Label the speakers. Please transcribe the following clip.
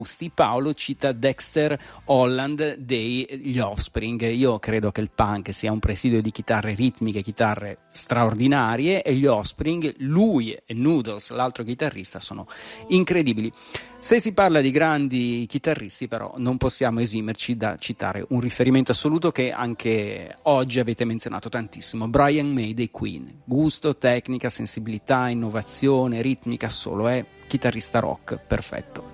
Speaker 1: Paolo cita Dexter Holland degli Offspring. Io credo che il punk sia un presidio di chitarre ritmiche, chitarre straordinarie, e gli Offspring, lui e Noodles, l'altro chitarrista, sono incredibili. Se si parla di grandi chitarristi, però, non possiamo esimerci da citare un riferimento assoluto che anche oggi avete menzionato tantissimo: Brian May dei Queen. Gusto, tecnica, sensibilità, innovazione, ritmica, solo è chitarrista rock perfetto.